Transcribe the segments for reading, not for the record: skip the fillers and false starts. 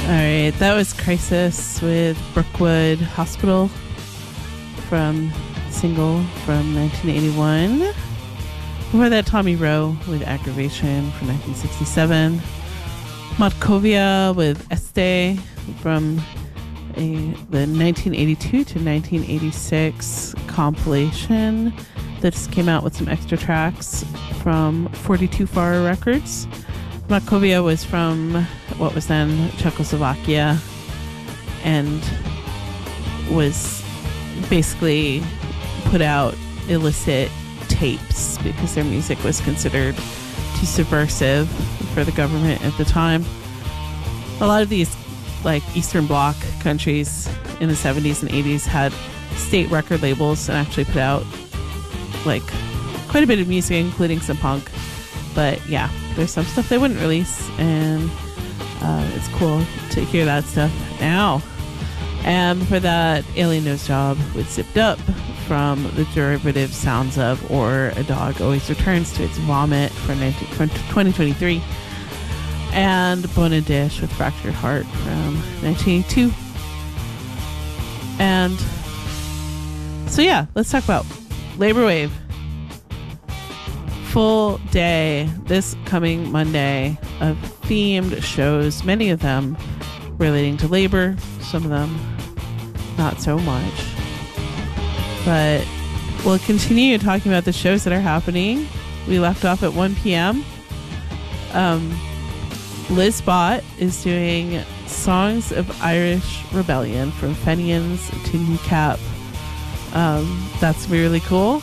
right, that was Crisis with Brookwood Hospital from single from 1981. Before that, Tommy Rowe with Aggravation from 1967. Matkovia with Este from the 1982 to 1986 compilation that just came out with some extra tracks from 42 Far Records. Matkovia was from what was then Czechoslovakia and was basically put out illicit tapes because their music was considered too subversive for the government at the time. A lot of these like Eastern Bloc countries in the 70s and 80s had state record labels and actually put out like quite a bit of music, including some punk. But yeah, there's some stuff they wouldn't release, and it's cool to hear that stuff now. And for that, Alien Nose Job with Zipped Up from the derivative sounds of Or a Dog Always Returns to Its Vomit from 2023. And Bona Dish with Fractured Heart from 1982. And so yeah, let's talk about Labor Wave. Full day this coming Monday of themed shows, many of them relating to labor, some of them not so much. But we'll continue talking about the shows that are happening. We left off at 1 p.m. Liz Bott is doing Songs of Irish Rebellion from Fenians to Kneecap. That's really cool.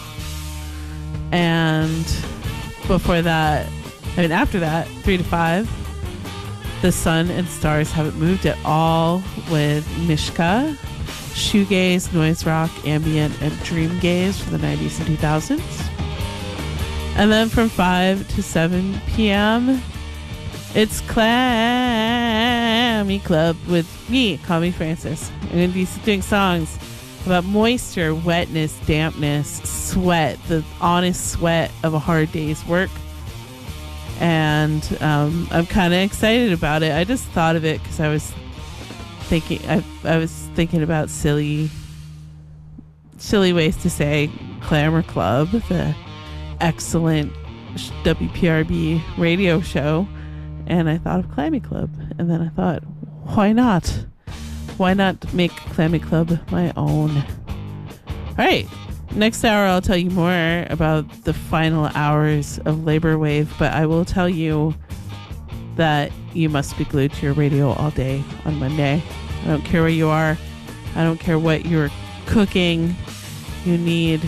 And before that, after that, 3 to 5, The Sun and Stars Haven't Moved at All with Mishka, shoegaze, noise rock, ambient, and dream gaze from the 90s and 2000s. And then from 5 to 7 p.m., it's Clammy Club with me, Call Me Francis. I'm going to be doing songs about moisture, wetness, dampness, sweat, the honest sweat of a hard day's work. And I'm kind of excited about it. I just thought of it because I was thinking, I was thinking about silly ways to say Clamor Club, the excellent WPRB radio show. And I thought of Clammy Club. And then I thought, why not? Why not make Clammy Club my own? All right. Next hour, I'll tell you more about the final hours of Labor Wave. But I will tell you that you must be glued to your radio all day on Monday. I don't care where you are. I don't care what you're cooking. You need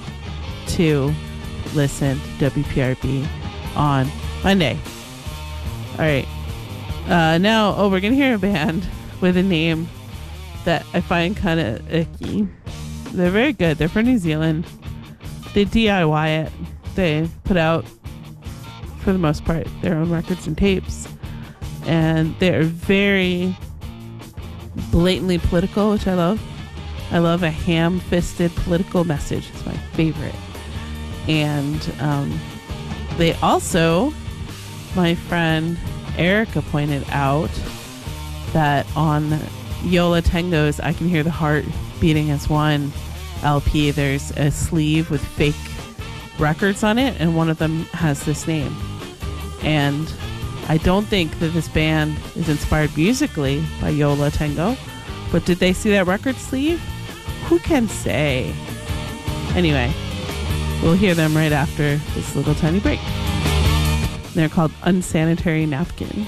to listen to WPRB on Monday. All right. Now, we're going to hear a band with a name that I find kind of icky. They're very good. They're from New Zealand. They DIY it. They put out, for the most part, their own records and tapes. And they're very blatantly political, which I love. I love a ham-fisted political message. It's my favorite. And they also, my friend Erica pointed out that on Yola Tango's I Can Hear the Heart Beating as One LP, there's a sleeve with fake records on it, and one of them has this name. And I don't think that this band is inspired musically by Yola Tango, but did they see that record sleeve? Who can say? Anyway, we'll hear them right after this little tiny break. They're called Unsanitary Napkin.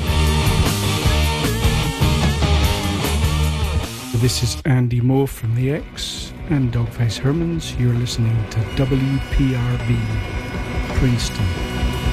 This is Andy Moore from The X and Dogface Hermans. You're listening to WPRB Princeton.